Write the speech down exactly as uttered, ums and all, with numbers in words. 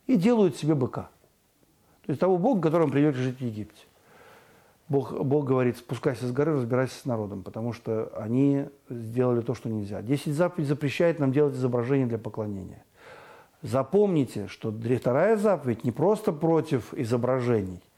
и делают себе быка. То есть того Бога, которому придется жить в Египте. Бог, Бог говорит, спускайся с горы, разбирайся с народом, потому что они сделали то, что нельзя. Десять заповедей запрещает нам делать изображения для поклонения. Запомните, что вторая заповедь не просто против изображений,